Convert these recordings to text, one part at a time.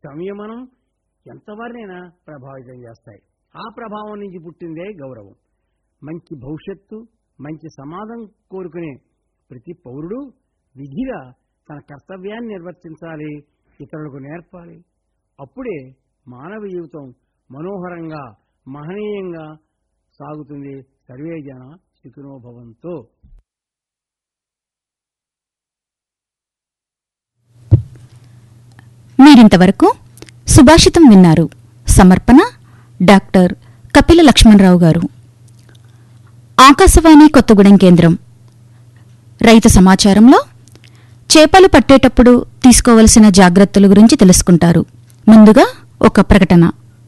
సంయమనం ఎంతవరనైనా ప్రభావితం చేస్తాయి. ఆ ప్రభావం నుంచి పుట్టిందే గౌరవం. మంచి భవిష్యత్తు, మంచి సమాజం కోరుకునే ప్రతి పౌరుడు విధిగా తన కర్తవ్యాన్ని నిర్వర్తించాలి, ఇతరులకు నేర్పాలి. అప్పుడే మానవ జీవితం మనోహరంగా, మహనీయంగా సాగుతుంది. సర్వే జన సుఖినో భవంతు. మీరింతవరకు సుభాషితం విన్నారు. సమర్పణ డాక్టర్ కపిల లక్ష్మణరావు గారు. ఆకాశవాణి కొత్తగూడెం కేంద్రం. రైతు సమాచారంలో చేపలు పట్టేటప్పుడు తీసుకోవలసిన జాగ్రత్తల గురించి తెలుసుకుంటారు. ముందుగా ఒక ప్రకటన.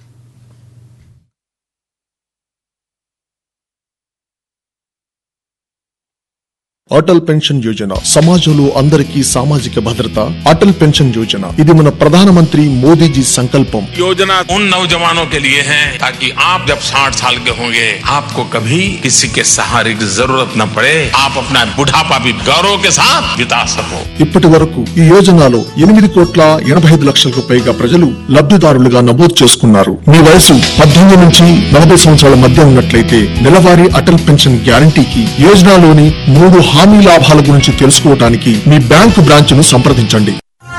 అటల్ పెన్షన్ యోజన సమాజంలో అందరికీ సామాజిక భద్రత. అటల్ పెన్షన్ యోజన ఇది మన ప్రధానమంత్రి మోదీజీ సంకల్పం. योजना उन नौजवानों के लिए है ताकि आप जब 60 साल के होंगे आपको कभी किसी के सहारे की जरूरत न पड़े, आप अपना बुढ़ापा भी गौरव के साथ बिता सको. ఇప్పటి వరకు ఈ యోజనలో 8,85,00,000కు పైగా ప్రజలు లబ్ధిదారులుగా నమోదు చేసుకున్నారు. మీ వయసు 18 నుంచి 40 సంవత్సరాల మధ్య ఉన్నట్లయితే నెలవారీ అటల్ పెన్షన్ గ్యారంటీకి యోజనలోని 3 హామీ లాభాల గురించి తెలుసుకోవడానికి మీ బ్యాంకు బ్రాంచ్ను సంప్రదించండి.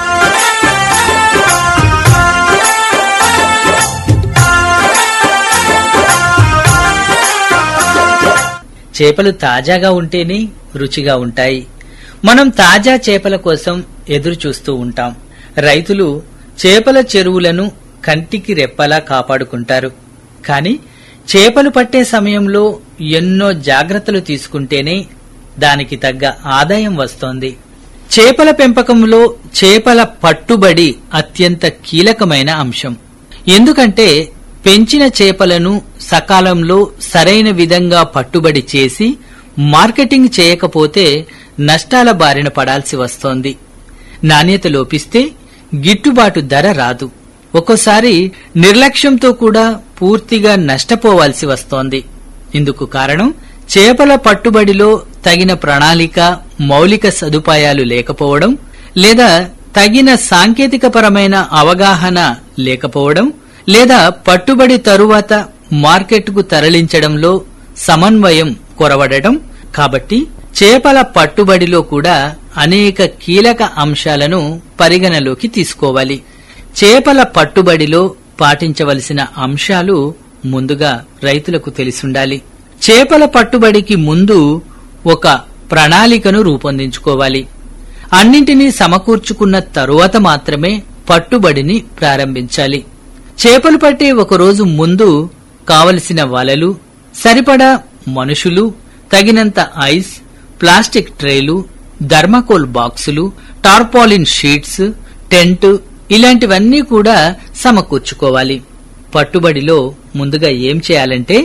చేపలు తాజాగా ఉంటేనే రుచిగా ఉంటాయి. మనం తాజా చేపల కోసం ఎదురు చూస్తూ ఉంటాం. రైతులు చేపల చెరువులను కంటికి రెప్పలా కాపాడుకుంటారు. కాని చేపలు పట్టే సమయంలో ఎన్నో జాగ్రత్తలు తీసుకుంటేనే దానికి తగ్గ ఆదాయం వస్తోంది. చేపల పెంపకంలో చేపల పట్టుబడి అత్యంత కీలకమైన అంశం. ఎందుకంటే పెంచిన చేపలను సకాలంలో సరైన విధంగా పట్టుబడి చేసి మార్కెటింగ్ చేయకపోతే నష్టాల బారిన పడాల్సి వస్తోంది. నాణ్యత లోపిస్తే గిట్టుబాటు ధర రాదు. ఒక్కోసారి నిర్లక్ష్యంతో కూడా పూర్తిగా నష్టపోవాల్సి వస్తోంది. ఇందుకు కారణం చేపల పట్టుబడిలో తగిన ప్రణాళిక, మౌలిక సదుపాయాలు లేకపోవడం, లేదా తగిన సాంకేతికపరమైన అవగాహన లేకపోవడం, లేదా పట్టుబడి తరువాత మార్కెట్కు తరలించడంలో సమన్వయం కొరవడటం. కాబట్టి చేపల పట్టుబడిలో కూడా అనేక కీలక అంశాలను పరిగణలోకి తీసుకోవాలి. చేపల పట్టుబడిలో పాటించవలసిన అంశాలు ముందుగా రైతులకు తెలిసుండాలి. చేపల పట్టుబడికి ముందు ఒక ప్రణాళికను రూపొందించుకోవాలి. అన్నింటినీ సమకూర్చుకున్న తరువాత మాత్రమే పట్టుబడిని ప్రారంభించాలి. చేపలు పట్టే ఒకరోజు ముందు కావలసిన వలలు, సరిపడా మనుషులు, తగినంత ఐస్, ప్లాస్టిక్ ట్రేలు, థర్మాకోల్ బాక్సులు, టార్పాలిన్ షీట్స్, టెంట్ ఇలాంటివన్నీ కూడా సమకూర్చుకోవాలి. పట్టుబడిలో ముందుగా ఏం చేయాలంటే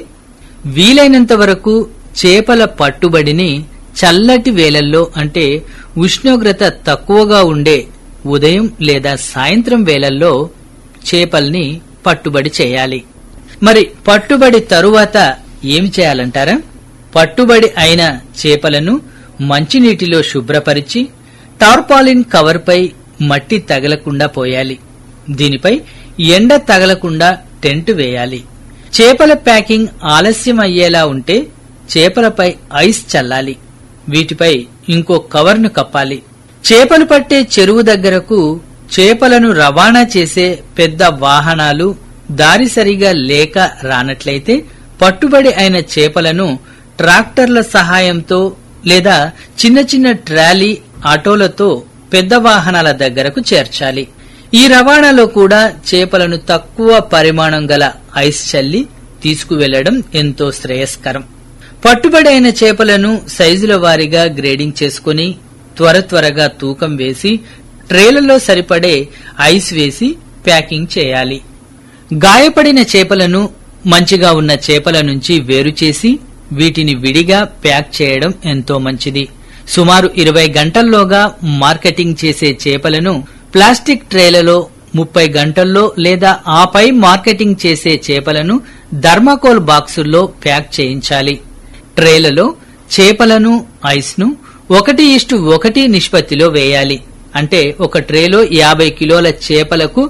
వీలైనంత వరకు చేపల పట్టుబడిని చల్లటి వేళల్లో, అంటే ఉష్ణోగ్రత తక్కువగా ఉండే ఉదయం లేదా సాయంత్రం వేళల్లో చేపల్ని పట్టుబడి చేయాలి. మరి పట్టుబడి తరువాత ఏమి చేయాలంటారా? పట్టుబడి అయిన చేపలను మంచినీటిలో శుభ్రపరిచి టార్పాలిన్ కవర్పై మట్టి తగలకుండా పోయాలి. దీనిపై ఎండ తగలకుండా టెంట్ వేయాలి. చేపల ప్యాకింగ్ ఆలస్యం అయ్యేలా ఉంటే చేపలపై ఐస్ చల్లాలి. వీటిపై ఇంకో కవర్ను కప్పాలి. చేపలు పట్టే చెరువు దగ్గరకు చేపలను రవాణా చేసే పెద్ద వాహనాలు దారి సరిగా లేక రానట్లయితే పట్టుబడి అయిన చేపలను ట్రాక్టర్ల సహాయంతో లేదా చిన్న చిన్న ట్రాలీ, ఆటోలతో పెద్ద వాహనాల దగ్గరకు చేర్చాలి. ఈ రవాణాలో కూడా చేపలను తక్కువ పరిమాణం గల ఐస్ చల్లి తీసుకువెళ్లడం ఎంతో శ్రేయస్కరం. పట్టుబడి అయిన చేపలను సైజుల వారీగా గ్రేడింగ్ చేసుకుని త్వరగా తూకం వేసి ట్రేలలో సరిపడే ఐస్ వేసి ప్యాకింగ్ చేయాలి. గాయపడిన చేపలను మంచిగా ఉన్న చేపల నుంచి వేరు చేసి వీటిని విడిగా ప్యాక్ చేయడం ఎంతో మంచిది. సుమారు 20 గంటల్లోగా మార్కెటింగ్ చేసే చేపలను ప్లాస్టిక్ ట్రేలలో 30 గంటల్లో, లేదా ఆపై మార్కెటింగ్ చేసే చేపలను థర్మాకోల్ బాక్సుల్లో ప్యాక్ చేయించాలి. ట్రేలలో చేపలను, ఐస్ను 1:1 నిష్పత్తిలో వేయాలి. అంటే ఒక ట్రేలో 50 కిలోల చేపలకు